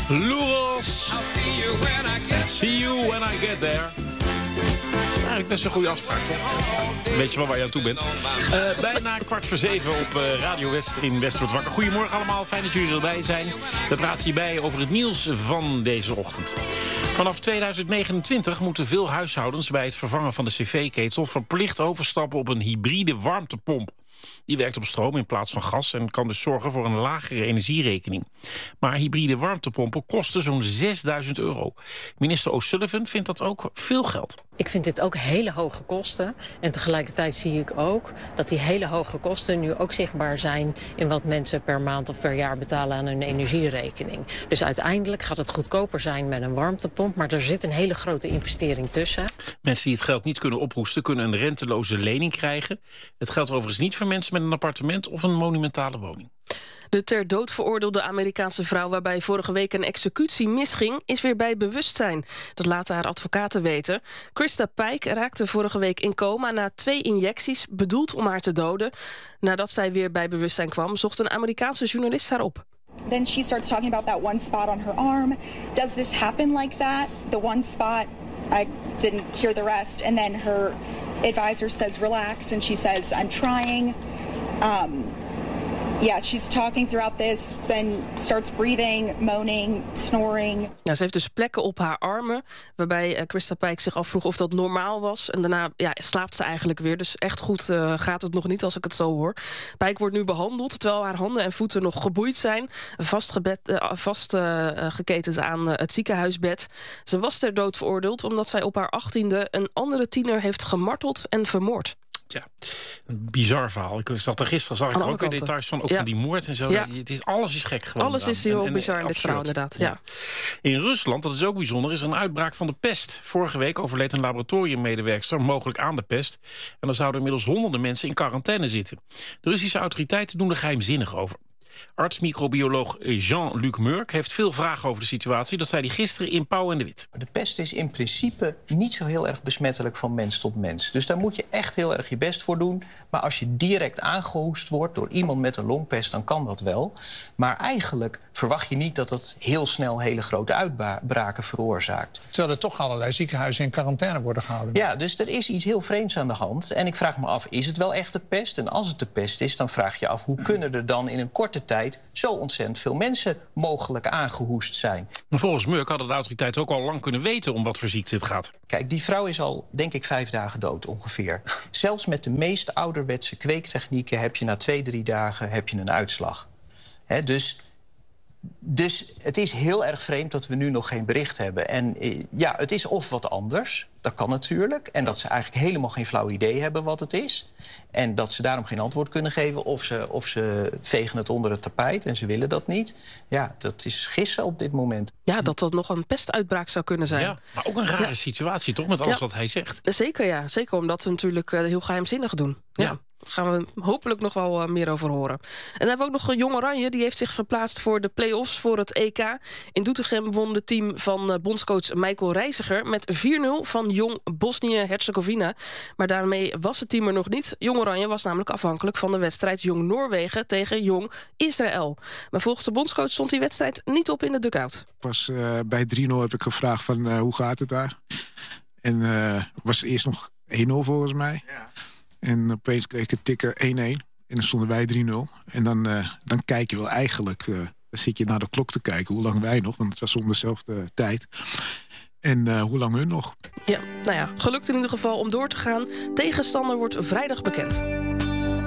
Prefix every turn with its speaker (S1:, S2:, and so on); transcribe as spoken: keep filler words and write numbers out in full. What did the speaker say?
S1: Loeros. See you when I get there. Eigenlijk best een goede afspraak, toch? Weet je wel waar je aan toe bent. Uh, bijna kwart voor zeven op uh, Radio West in West wordt wakker. Goedemorgen allemaal, fijn dat jullie erbij zijn. We praten hierbij over het nieuws van deze ochtend. Vanaf tweeduizend negenentwintig moeten veel huishoudens bij het vervangen van de cv-ketel verplicht overstappen op een hybride warmtepomp. Die werkt op stroom in plaats van gas en kan dus zorgen voor een lagere energierekening. Maar hybride warmtepompen kosten zo'n zesduizend euro. Minister O'Sullivan vindt dat ook veel geld.
S2: Ik vind dit ook hele hoge kosten. En tegelijkertijd zie ik ook dat die hele hoge kosten nu ook zichtbaar zijn in wat mensen per maand of per jaar betalen aan hun energierekening. Dus uiteindelijk gaat het goedkoper zijn met een warmtepomp, maar er zit een hele grote investering tussen.
S1: Mensen die het geld niet kunnen ophoesten kunnen een renteloze lening krijgen. Het geldt overigens niet voor mensen met een appartement of een monumentale woning.
S3: De ter dood veroordeelde Amerikaanse vrouw waarbij vorige week een executie misging, is weer bij bewustzijn. Dat laten haar advocaten weten. Krista Pike raakte vorige week in coma na twee injecties bedoeld om haar te doden. Nadat zij weer bij bewustzijn kwam, zocht een Amerikaanse journalist haar op.
S4: Then she starts talking about that one spot on her arm. Does this happen like that? The one spot, I didn't hear the rest. And then her advisor says relax and she says I'm trying. Um, Yeah, she's talking throughout this, then starts breathing, moaning, snoring.
S3: Ja, ze heeft dus plekken op haar armen, waarbij uh, Krista Pike zich afvroeg of dat normaal was. En daarna ja, slaapt ze eigenlijk weer, dus echt goed uh, gaat het nog niet als ik het zo hoor. Pike wordt nu behandeld, terwijl haar handen en voeten nog geboeid zijn. Vastgeketend uh, vast, uh, geketend aan uh, het ziekenhuisbed. Ze was ter dood veroordeeld omdat zij op haar achttiende een andere tiener heeft gemarteld en vermoord.
S1: Ja, een bizar verhaal. Ik zat er gisteren, zag ik er ook weer details van, ook
S3: ja.
S1: van die moord en zo.
S3: Ja.
S1: Het is, alles is gek gewoon.
S3: Alles is heel en, en, bizar in dit verhaal, inderdaad. Ja.
S1: Ja. In Rusland, dat is ook bijzonder, is er een uitbraak van de pest. Vorige week overleed een laboratoriummedewerkster, mogelijk aan de pest. En er zouden inmiddels honderden mensen in quarantaine zitten. De Russische autoriteiten doen er geheimzinnig over. Arts-microbioloog Jean-Luc Murk heeft veel vragen over de situatie. Dat zei hij gisteren in Pauw en de Wit.
S5: De pest is in principe niet zo heel erg besmettelijk van mens tot mens. Dus daar moet je echt heel erg je best voor doen. Maar als je direct aangehoest wordt door iemand met een longpest, dan kan dat wel. Maar eigenlijk verwacht je niet dat het heel snel hele grote uitbraken veroorzaakt.
S6: Terwijl er toch allerlei ziekenhuizen in quarantaine worden gehouden.
S5: Ja, dus er is iets heel vreemds aan de hand. En ik vraag me af, is het wel echt de pest? En als het de pest is, dan vraag je af, hoe kunnen er dan in een korte tijd zo ontzettend veel mensen mogelijk aangehoest zijn?
S1: Maar volgens Murk hadden de autoriteiten ook al lang kunnen weten om wat voor ziekte het gaat.
S5: Kijk, die vrouw is al, denk ik, vijf dagen dood ongeveer. Zelfs met de meest ouderwetse kweektechnieken heb je na twee, drie dagen heb je een uitslag. He, dus... Dus het is heel erg vreemd dat we nu nog geen bericht hebben. En ja, het is of wat anders, dat kan natuurlijk. En dat ze eigenlijk helemaal geen flauw idee hebben wat het is. En dat ze daarom geen antwoord kunnen geven. Of ze, of ze vegen het onder het tapijt en ze willen dat niet. Ja, dat is gissen op dit moment.
S3: Ja, dat dat nog een pestuitbraak zou kunnen zijn.
S1: Ja, maar ook een rare ja. situatie, toch? Met alles
S3: ja.
S1: wat hij zegt.
S3: Zeker, ja. Zeker omdat ze natuurlijk uh, heel geheimzinnig doen. Ja. ja. Daar gaan we hopelijk nog wel uh, meer over horen. En dan hebben we ook nog een Jong Oranje. Die heeft zich verplaatst voor de play-offs voor het E K. In Doetinchem won het team van uh, bondscoach Michael Reiziger met vier nul van Jong Bosnië-Herzegovina. Maar daarmee was het team er nog niet. Jong Oranje was namelijk afhankelijk van de wedstrijd Jong Noorwegen tegen Jong Israël. Maar volgens de bondscoach stond die wedstrijd niet op in de dugout.
S7: Pas uh, bij drie nul heb ik gevraagd van uh, hoe gaat het daar? En uh, was eerst nog één nul volgens mij. Ja. En opeens kreeg ik een tikken één één. En dan stonden wij drie nul. En dan, uh, dan kijk je wel eigenlijk... Uh, dan zit je naar de klok te kijken hoe lang wij nog. Want het was om dezelfde tijd. En uh, hoe lang hun nog.
S3: Ja, nou ja, gelukt in ieder geval om door te gaan. Tegenstander wordt vrijdag bekend.